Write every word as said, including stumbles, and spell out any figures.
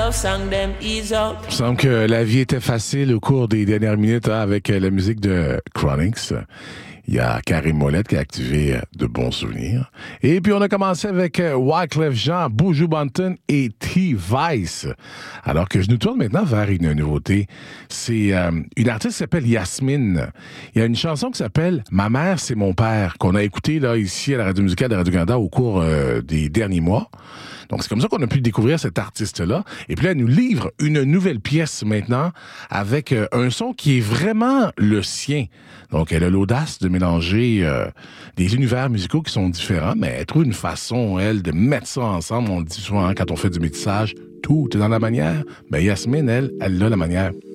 love song, them ease up. Il me semble que la vie était facile au cours des dernières minutes hein, avec la musique de Chronix. Il y a Karim Ouellet qui a activé de bons souvenirs. Et puis, on a commencé avec Wyclef Jean, Buju Banton et T-Vice. Alors que je nous tourne maintenant vers une nouveauté. C'est euh, une artiste qui s'appelle Yasmine. Il y a une chanson qui s'appelle « Ma mère, c'est mon père » qu'on a écoutée là, ici à la radio musicale de Radio-Canada au cours euh, des derniers mois. Donc, c'est comme ça qu'on a pu découvrir cet artiste-là. Et puis là, elle nous livre une nouvelle pièce maintenant avec euh, un son qui est vraiment le sien. Donc, elle a l'audace de mélanger euh, des univers musicaux qui sont différents, mais elle trouve une façon, elle, de mettre ça ensemble. On le dit souvent hein, quand on fait du métissage, tout est dans la manière. Ben, Yasmine, elle, elle a la manière